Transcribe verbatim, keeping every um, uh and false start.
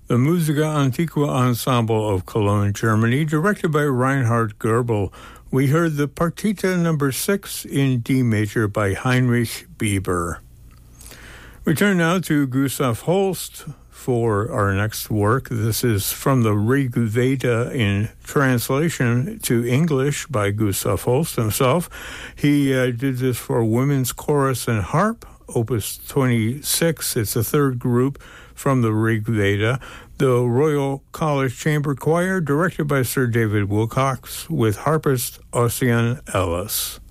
the Musica Antiqua Ensemble of Cologne, Germany, directed by Reinhard Goebel. We heard the Partita number six in D major by Heinrich Bieber. We turn now to Gustav Holst for our next work. This is from the Rig Veda in translation to English by Gustav Holst himself. He uh, did this for Women's Chorus and Harp, Opus twenty-six. It's a third group from the Rig Veda. The Royal College Chamber Choir, directed by Sir David Wilcox, with harpist Ossian Ellis.